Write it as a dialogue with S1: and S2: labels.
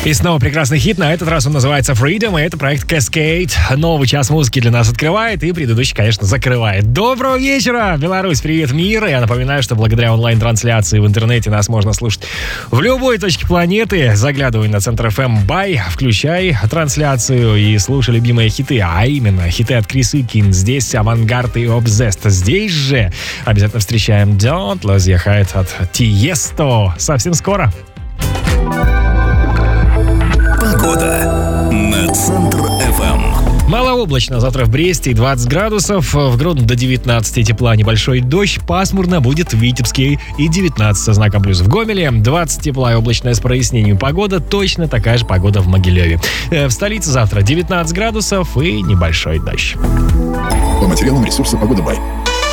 S1: И снова прекрасный хит. На этот раз он называется Freedom, и это проект Cascade. Новый час музыки для нас открывает и предыдущий, конечно, закрывает. Доброго вечера, Беларусь, привет, мир. Я напоминаю, что благодаря онлайн-трансляции в интернете нас можно слушать в любой точке планеты. Заглядывай на Центр FM Бай, включай трансляцию и слушай любимые хиты, а именно хиты от Крис Икин. Здесь Авангард и Obsessed. Здесь же обязательно встречаем Don't Lose Your Head от Tiesto. Совсем скоро.
S2: Погода на Центр-ФМ.
S1: Малооблачно завтра в Бресте 20 градусов, в Гродно до 19 тепла, небольшой дождь, пасмурно будет в Витебске и 19 со знаком плюс в Гомеле, 20 тепла и облачная с прояснением погода, точно такая же погода в Могилеве. В столице завтра 19 градусов и небольшой дождь.
S2: По материалам ресурса «Погода Бай».